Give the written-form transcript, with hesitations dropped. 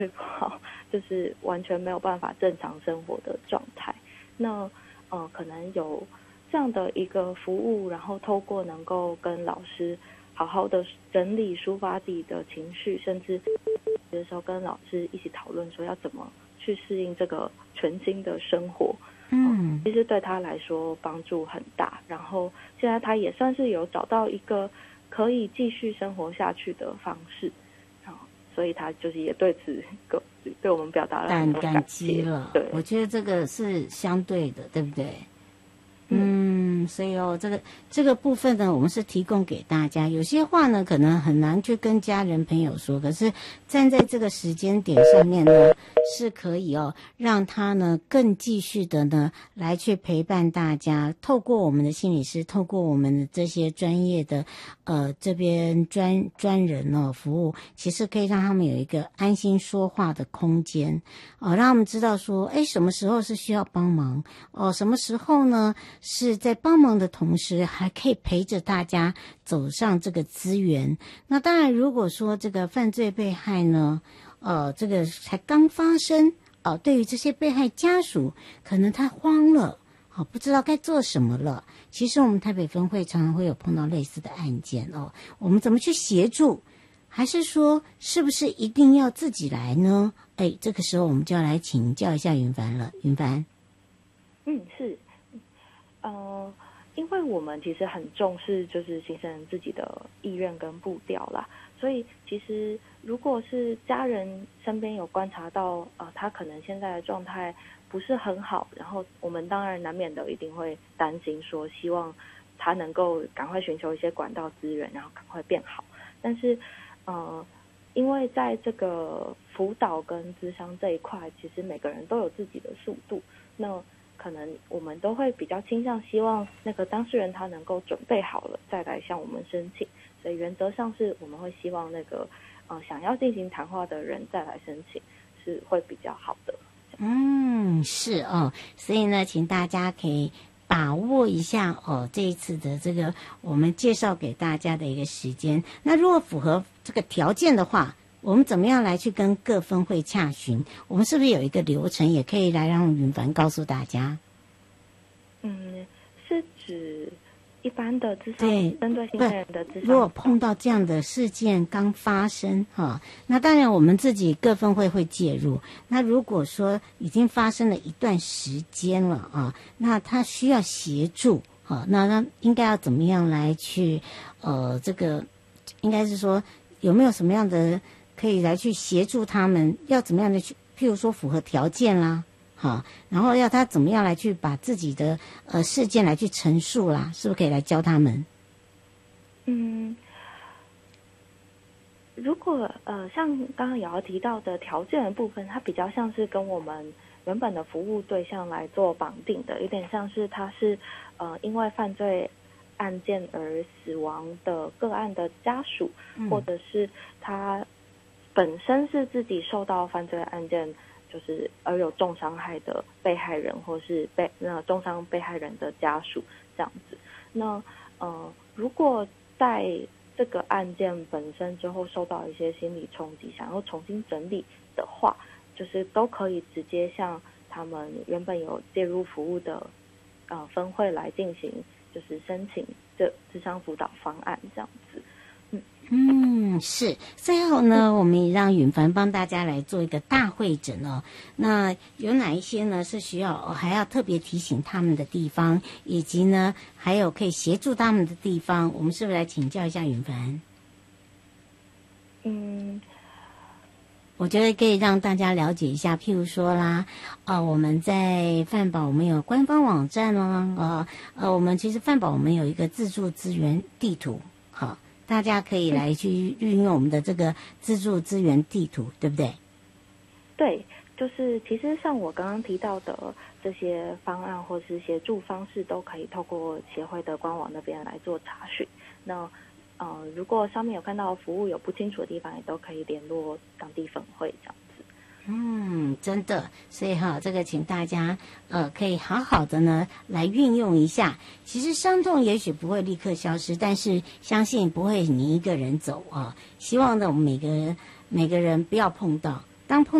不好，就是完全没有办法正常生活的状态。那可能有这样的一个服务，然后透过能够跟老师好好的整理抒发自己的情绪，甚至有的时候跟老师一起讨论说要怎么去适应这个全新的生活。其实对他来说帮助很大，然后现在他也算是有找到一个可以继续生活下去的方式，所以他就是也对此对我们表达了很多感激了。 对， 我觉得这个是相对的，对不对？所以这个部分呢，我们是提供给大家。有些话呢，可能很难去跟家人朋友说，可是站在这个时间点上面呢，是可以让他呢更继续的呢来去陪伴大家。透过我们的心理师，透过我们的这些专业的这边专人服务，其实可以让他们有一个安心说话的空间让他们知道说，什么时候是需要帮忙什么时候呢是在帮忙的同时，还可以陪着大家走上这个资源。那当然，如果说这个犯罪被害呢，这个才刚发生，对于这些被害家属，可能他慌了，不知道该做什么了。其实我们台北分会常常会有碰到类似的案件我们怎么去协助？还是说，是不是一定要自己来呢？这个时候我们就要来请教一下云帆了。云帆， 是。因为我们其实很重视就是新生人自己的意愿跟步调啦，所以其实如果是家人身边有观察到他可能现在的状态不是很好，然后我们当然难免的一定会担心说，希望他能够赶快寻求一些管道资源，然后赶快变好。但是因为在这个辅导跟咨商这一块，其实每个人都有自己的速度，那可能我们都会比较倾向希望那个当事人他能够准备好了再来向我们申请，所以原则上是我们会希望那个想要进行谈话的人再来申请是会比较好的。 是所以呢，请大家可以把握一下这一次的这个我们介绍给大家的一个时间。那如果符合这个条件的话，我们怎么样来去跟各分会洽询？我们是不是有一个流程，也可以来让云帆告诉大家？ 是指一般的咨商，针对新生人的咨商。 如果碰到这样的事件刚发生那当然我们自己各分会介入。那如果说已经发生了一段时间了那他需要协助那应该要怎么样来去这个应该是说有没有什么样的可以来去协助他们，要怎么样的去，譬如说符合条件啦，然后要他怎么样来去把自己的事件来去陈述啦，是不是可以来教他们？ 如果像刚刚瑶瑶提到的条件的部分，它比较像是跟我们原本的服务对象来做绑定的，有点像是他是因为犯罪案件而死亡的个案的家属，或者是他本身是自己受到犯罪案件就是而有重伤害的被害人，或是重伤被害人的家属这样子。那如果在这个案件本身之后受到一些心理冲击，想要重新整理的话，就是都可以直接向他们原本有介入服务的分会来进行，就是申请这諮商辅导方案这样子。 是。最后呢，我们也让允凡帮大家来做一个大会诊那有哪一些呢是需要还要特别提醒他们的地方，以及呢还有可以协助他们的地方，我们是不是来请教一下允凡？我觉得可以让大家了解一下，譬如说啦，我们在犯保我们有官方网站我们其实犯保我们有一个自助资源地图，大家可以来去运用我们的这个自助资源地图，对不对？ 对，就是其实像我刚刚提到的这些方案或是协助方式，都可以透过协会的官网那边来做查询。那如果上面有看到服务有不清楚的地方，也都可以联络当地分会这样子。 真的，所以这个请大家可以好好的呢来运用一下。其实伤痛也许不会立刻消失，但是相信不会你一个人走希望呢我们每个人不要碰到， 当碰